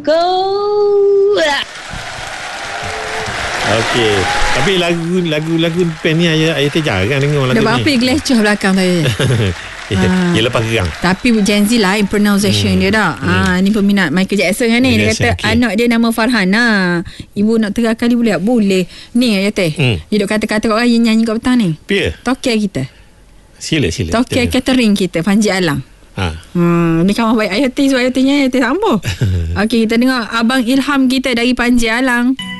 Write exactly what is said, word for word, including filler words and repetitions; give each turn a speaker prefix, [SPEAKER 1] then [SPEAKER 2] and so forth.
[SPEAKER 1] Go.
[SPEAKER 2] Okey. Tapi lagu lagu lagu pen ni ayah ayah teh jarang dengar lagu
[SPEAKER 3] Dah
[SPEAKER 2] ni.
[SPEAKER 3] berapa Glacier belakang tadi.
[SPEAKER 2] Ya,
[SPEAKER 3] Ah.
[SPEAKER 2] ya lepas gerang.
[SPEAKER 3] Tapi Gen Z lain pronunciation hmm. dia dah. Hmm. Ah, ni peminat Michael Jackson kan ni. Dia
[SPEAKER 2] Jackson,
[SPEAKER 3] kata
[SPEAKER 2] okay.
[SPEAKER 3] anak dia nama Farhana. Ibu nak tengah kali boleh tak? Boleh. Ni ya teh.
[SPEAKER 2] Hmm.
[SPEAKER 3] Dia duk kata-kata kat orang yang nyanyi kat petang ni.
[SPEAKER 2] Pia.
[SPEAKER 3] Tokia kita.
[SPEAKER 2] Sila sila.
[SPEAKER 3] Tokia catering kita Panji Alang.
[SPEAKER 2] Ha.
[SPEAKER 3] Hmm, ni kawan baik Ayati sebab Ayati nya Ayati sambung. Okey, kita dengar Abang Ilham kita dari Panji Alang.